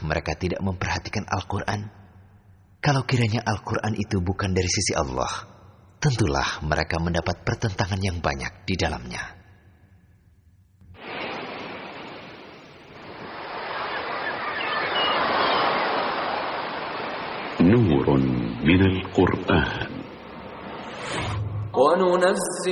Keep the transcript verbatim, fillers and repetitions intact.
mereka tidak memperhatikan Al-Quran? Kalau kiranya Al-Quran itu bukan dari sisi Allah, tentulah mereka mendapat pertentangan yang banyak di dalamnya. Nurun minal Qur'an. وَنُنَزِّلُ